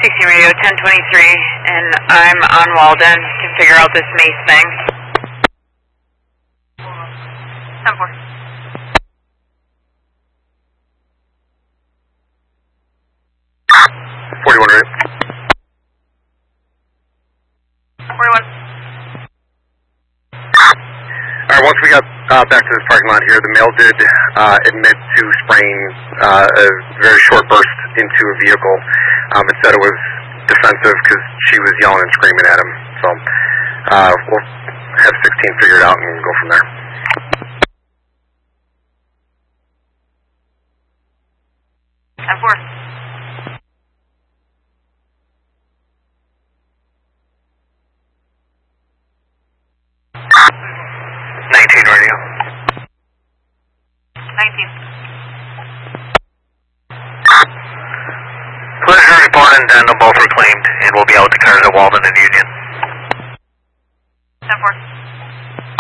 16 radio, 1023, and I'm on Walden to figure out this mace thing. 10-4. Alright, once we got back to this parking lot here, the male did admit to spraying a very short burst into a vehicle. It said it was defensive because she was yelling and screaming at him. So we'll have 16 figured out and go from there. F4. 19 radio. 19. Pleasure reporting and both were claimed, and we'll be out to cars at Walden and Union. 10-4.